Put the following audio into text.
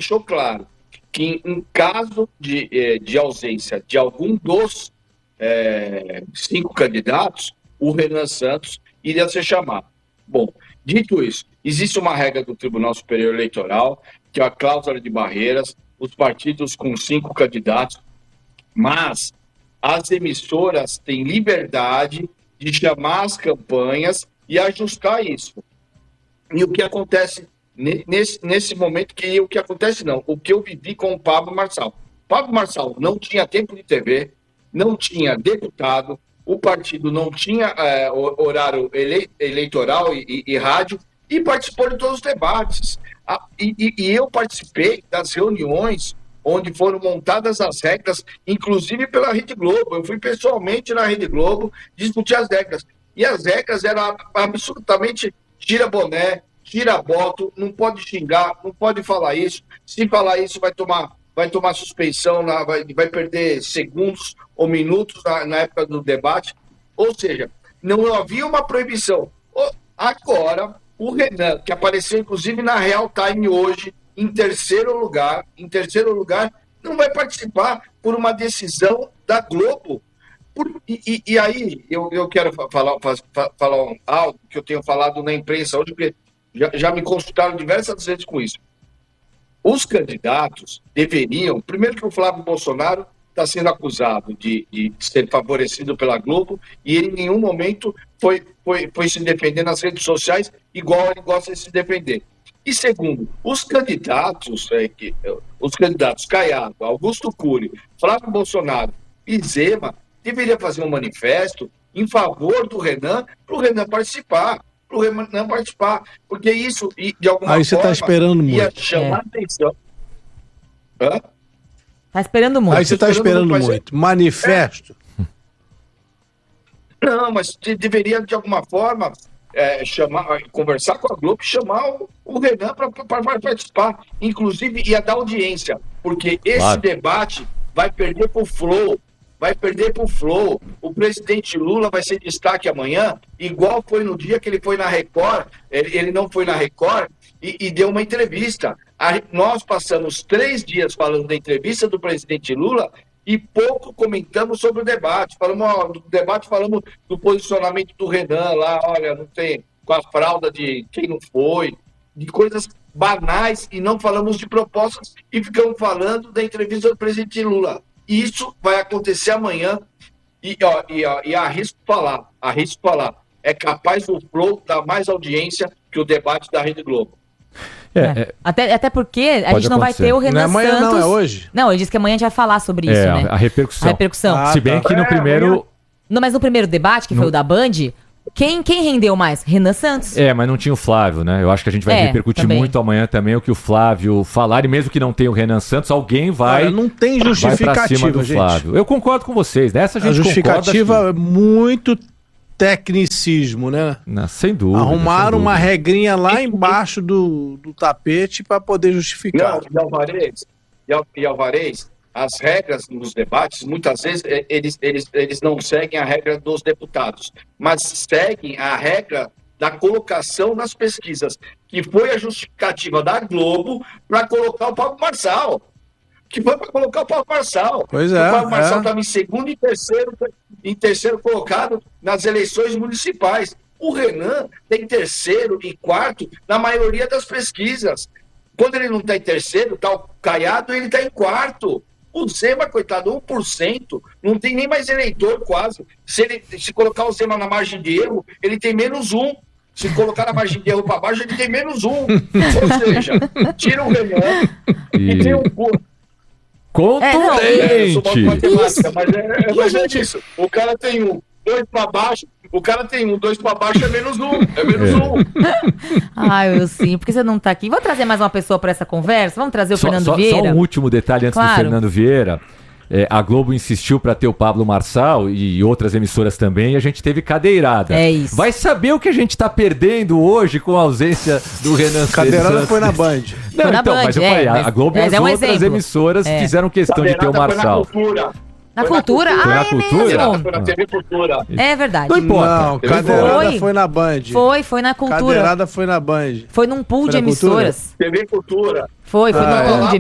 deixou claro que em caso de ausência de algum dos 5 candidatos, o Renan Santos iria ser chamado. Bom, dito isso, existe uma regra do Tribunal Superior Eleitoral, que é a cláusula de barreiras, os partidos com 5 candidatos, mas as emissoras têm liberdade de chamar as campanhas e ajustar isso. E o que acontece nesse momento, o que acontece não, o que eu vivi com o Pablo Marçal. Pablo Marçal não tinha tempo de TV, não tinha deputado, o partido não tinha horário eleitoral e rádio, e participou de todos os debates. E eu participei das reuniões onde foram montadas as regras, inclusive pela Rede Globo. Eu fui pessoalmente na Rede Globo discutir as regras. E as regras eram absolutamente tira boné, tira boto, não pode xingar, não pode falar isso. Se falar isso, vai tomar suspensão, vai perder segundos ou minutos na época do debate. Ou seja, não havia uma proibição. Agora, o Renan, que apareceu inclusive na Real Time hoje, em terceiro lugar, não vai participar por uma decisão da Globo. E aí, eu quero falar algo que eu tenho falado na imprensa hoje, porque já me consultaram diversas vezes com isso. Os candidatos deveriam... Primeiro que o Flávio Bolsonaro está sendo acusado de ser favorecido pela Globo e ele em nenhum momento foi se defender nas redes sociais igual ele gosta de se defender. E segundo, os candidatos Caiado, Augusto Cury, Flávio Bolsonaro e Zema deveriam fazer um manifesto em favor do Renan, para o Renan participar. Porque isso, de alguma forma... Aí você está esperando ia muito. chamar atenção. Hã? Tá esperando muito. Aí você está esperando muito. Manifesto? Não, mas deveria, de alguma forma, conversar com a Globo e chamar o Renan para participar. Inclusive, ia dar audiência, porque esse debate vai perder para o Flow. O presidente Lula vai ser destaque amanhã, igual foi no dia que ele foi na Record. Ele não foi na Record e deu uma entrevista. Nós passamos 3 dias falando da entrevista do presidente Lula e pouco comentamos sobre o debate. Falamos do posicionamento do Renan lá, olha, não tem, com a fralda de quem não foi, de coisas banais, e não falamos de propostas e ficamos falando da entrevista do presidente Lula. Isso vai acontecer amanhã e arrisco falar, é capaz do Flow dar mais audiência que o debate da Rede Globo. Até porque a gente não vai ter o Renan Santos. Não é amanhã, não, é hoje. Não, ele disse que amanhã a gente vai falar sobre isso, né? A repercussão. Se bem que no primeiro... Não, mas no primeiro debate, que foi o da Band, quem rendeu mais? Renan Santos. Mas não tinha o Flávio, né? Eu acho que a gente vai repercutir também muito amanhã também o que o Flávio falar, e mesmo que não tenha o Renan Santos, alguém vai... Olha, não tem justificativa, vai pra cima do gente. Flávio. Eu concordo com vocês, dessa a gente justificativa concorda, é muito tecnicismo, né? Não, sem dúvida. Arrumaram uma regrinha lá embaixo do tapete para poder justificar. Não, e Alvarez, as regras nos debates, muitas vezes, eles não seguem a regra dos deputados, mas seguem a regra da colocação nas pesquisas, que foi a justificativa da Globo para colocar o Pablo Marçal. Pois é. O Pablo Marçal estava em segundo e terceiro colocado nas eleições municipais. O Renan tem terceiro e quarto na maioria das pesquisas. Quando ele não está em terceiro, está o Caiado, ele está em quarto. O Zema, coitado, 1%, não tem nem mais eleitor quase. Se colocar o Zema na margem de erro, ele tem menos 1. Se colocar na margem de erro para baixo, ele tem menos 1. Ou seja, tira o Renan e tem um curso. Contundente! Mas é isso. O cara tem 2 para baixo, 2 para baixo é menos 1. É menos 1. Ai, Wilson, por que você não tá aqui? Vou trazer mais uma pessoa para essa conversa? Vamos trazer o Fernando Vieira? Só um último detalhe antes do Fernando Vieira. A Globo insistiu para ter o Pablo Marçal e outras emissoras também, e a gente teve cadeirada. É isso. Vai saber o que a gente tá perdendo hoje com a ausência do Renan Santos. Cadeirada foi na Band. Não, foi na então, Band, mas eu falei, a Globo e as outras emissoras fizeram questão de ter o Marçal. Na Cultura? Foi na Cultura? Foi na TV Cultura. É verdade. Não importa. Não, cadeirada foi na Band. Foi na Cultura. Cadeirada foi na Band. Foi num pool de emissoras. TV Cultura. Foi num pool de